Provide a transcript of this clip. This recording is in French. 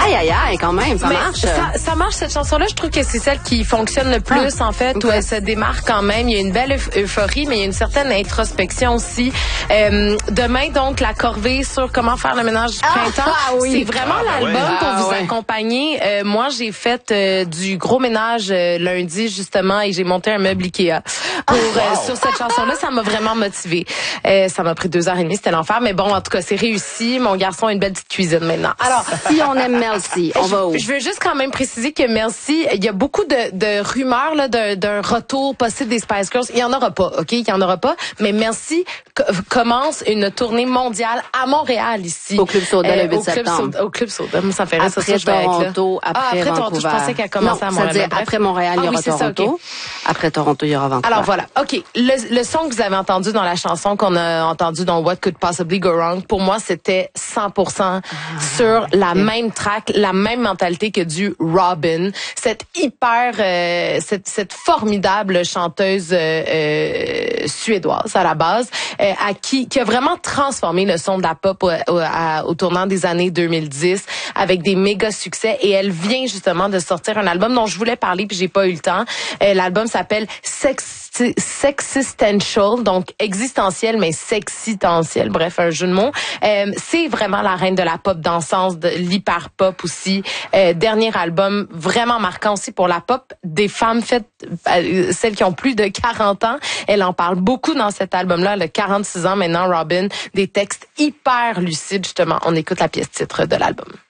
Aïe, quand même, ça marche. Ça marche, cette chanson-là. Je trouve que c'est celle qui fonctionne le plus, en fait, où elle se démarque quand même. Il y a une belle euphorie, mais il y a une certaine introspection aussi. Demain, donc, la corvée sur comment faire le ménage du printemps. C'est vraiment l'album pour vous accompagner. Moi, j'ai fait du gros ménage lundi, justement, et j'ai monté un meuble Ikea sur cette chanson-là. Ça m'a vraiment motivée. Ça m'a pris 2h30, c'était l'enfer. Mais bon, en tout cas, c'est réussi. Mon garçon a une belle petite cuisine maintenant. Alors, si on aime Mel C, on va où? Je veux juste quand même préciser que Mel C, il y a beaucoup de rumeurs là, d'un retour possible des Spice Girls. Il y en aura pas, OK? Il y en aura pas. Mais Mel C commence une tournée mondiale à Montréal, ici. Au Club Soda, le 8 septembre. Au Club Soda. Ça fait rire, après Toronto, après Vancouver. Toronto, je pensais qu'elle commençait à Montréal. C'est-à-dire, après Montréal, il y aura Toronto. Ça, okay. Après Toronto, il y aura Vancouver. Alors voilà. OK. Le son que vous avez entendu dans la chanson qu'on a entendu dans What Could Possibly Go Wrong, pour moi, c'était 100% sur la même track, la même mentalité que du Robyn. Cette cette formidable chanteuse suédoise à la base, qui a vraiment transformé le son de la pop au tournant des années 2010 avec des méga succès. Et elle vient justement de sortir un album dont je voulais parler puis j'ai pas eu le temps. L'album s'appelle Sexistential, donc existentiel mais sexitentiel, bref, un jeu de mots. C'est vraiment la reine de la pop dansance, de l'hyper pop aussi. Dernier album vraiment marquant aussi pour la pop, des femmes faites, celles qui ont plus de 40 ans. Elle en parle beaucoup dans cet album-là, elle a 46 ans maintenant, Robyn, des textes hyper lucides justement. On écoute la pièce titre de l'album.